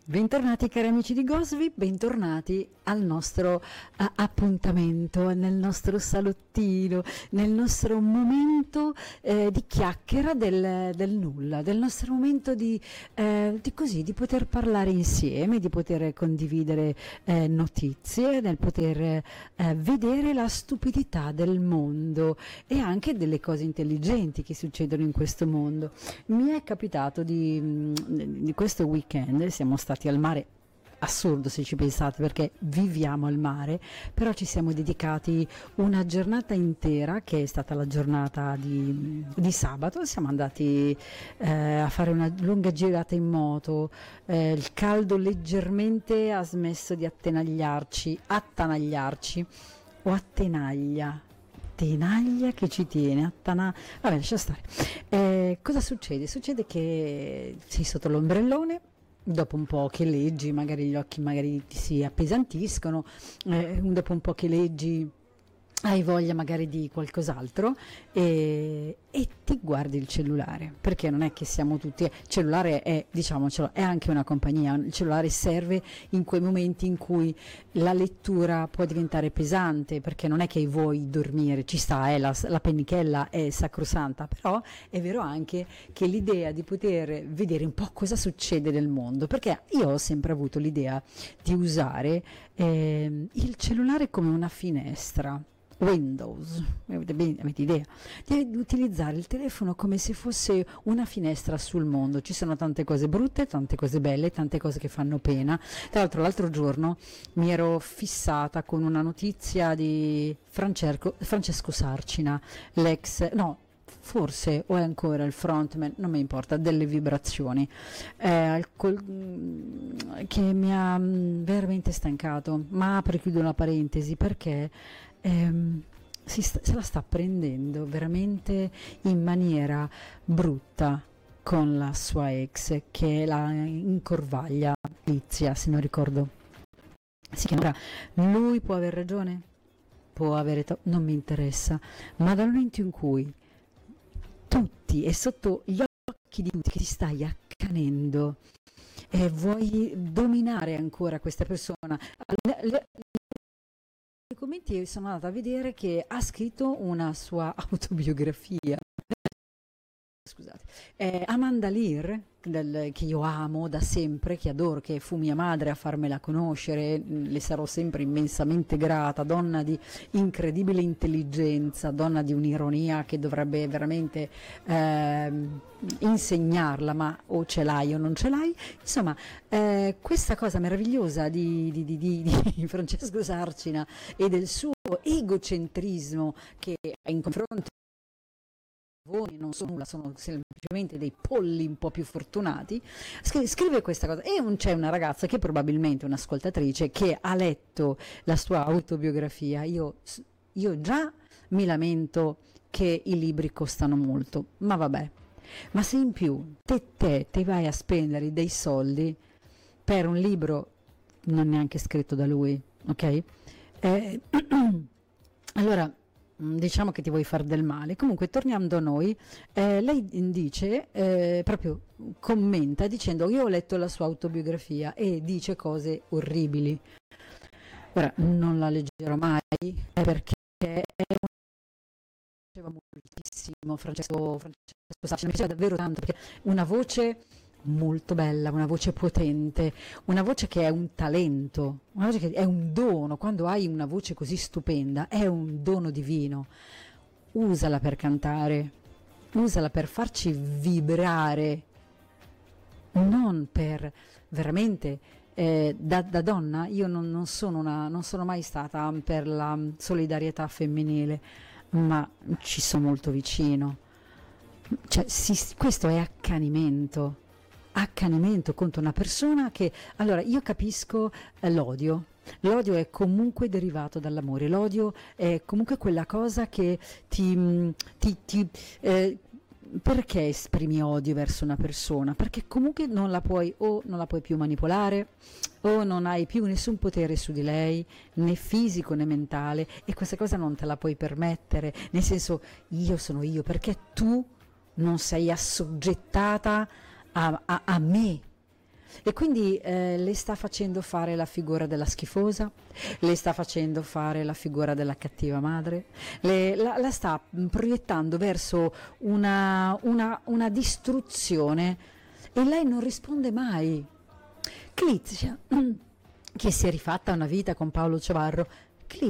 Bentornati cari amici di Gosvi, bentornati al nostro appuntamento, nel nostro salottino, nel nostro momento di chiacchiera del nulla, del nostro momento di poter parlare insieme, di poter condividere notizie, nel poter vedere la stupidità del mondo e anche delle cose intelligenti che succedono in questo mondo. Mi è capitato di questo weekend, siamo stati al mare, assurdo se ci pensate perché viviamo al mare, però ci siamo dedicati una giornata intera che è stata la giornata di sabato. Siamo andati a fare una lunga girata in moto, il caldo leggermente ha smesso di attanagliarci o attenaglia che ci tiene, vabbè, lascia stare. Cosa succede? Succede che sei sotto l'ombrellone. Dopo un po' che leggi, magari gli occhi magari ti si appesantiscono, dopo un po' che leggi hai voglia magari di qualcos'altro e ti guardi il cellulare, perché non è che siamo tutti, il cellulare è, diciamocelo, è anche una compagnia, il cellulare serve in quei momenti in cui la lettura può diventare pesante, perché non è che vuoi dormire, ci sta, la pennichella è sacrosanta, però è vero anche che l'idea di poter vedere un po' cosa succede nel mondo, perché io ho sempre avuto l'idea di usare il cellulare come una finestra. Windows, avete idea? Di utilizzare il telefono come se fosse una finestra sul mondo. Ci sono tante cose brutte, tante cose belle, tante cose che fanno pena. Tra l'altro l'altro giorno mi ero fissata con una notizia di Francesco Sarcina, forse o è ancora il frontman, non mi importa, delle vibrazioni, che mi ha veramente stancato. Ma apro e chiudo una parentesi perché se la sta prendendo veramente in maniera brutta con la sua ex, che la incorvaglia, Lizia, se non ricordo si chiama. Lui può aver ragione, può avere non mi interessa, ma dal momento in cui tutti e sotto gli occhi di tutti che ti stai accanendo e vuoi dominare ancora questa persona, nei commenti sono andata a vedere che ha scritto una sua autobiografia. Scusate, Amanda Lear, che io amo da sempre, che adoro, che fu mia madre a farmela conoscere, le sarò sempre immensamente grata, donna di incredibile intelligenza, donna di un'ironia che dovrebbe veramente insegnarla, ma o ce l'hai o non ce l'hai. Insomma, questa cosa meravigliosa di Francesco Sarcina e del suo egocentrismo che in confronto non sono nulla, sono semplicemente dei polli un po' più fortunati, scrive questa cosa e c'è una ragazza che probabilmente è un'ascoltatrice che ha letto la sua autobiografia. Io già mi lamento che i libri costano molto, ma vabbè, ma se in più te vai a spendere dei soldi per un libro non neanche scritto da lui, ok? Allora diciamo che ti vuoi far del male. Comunque tornando a noi, lei dice, proprio commenta dicendo: io ho letto la sua autobiografia e dice cose orribili. Ora non la leggerò mai perché piaceva moltissimo Francesco Sarcina, mi piaceva davvero tanto perché una voce molto bella, una voce potente, una voce che è un talento, una voce che è un dono. Quando hai una voce così stupenda è un dono divino. Usala per cantare, usala per farci vibrare, non per veramente da donna. Io non sono mai stata per la solidarietà femminile, ma ci sono molto vicino. Cioè, questo è accanimento contro una persona che, allora, io capisco l'odio è comunque derivato dall'amore, l'odio è comunque quella cosa che perché esprimi odio verso una persona? Perché comunque non la puoi più manipolare, o non hai più nessun potere su di lei, né fisico né mentale, e questa cosa non te la puoi permettere, nel senso, io sono io, perché tu non sei assoggettata a me. e quindi le sta facendo fare la figura della schifosa, le sta facendo fare la figura della cattiva madre, la sta proiettando verso una distruzione, e lei non risponde mai. Clizia, che si è rifatta una vita con Paolo Ciovarro,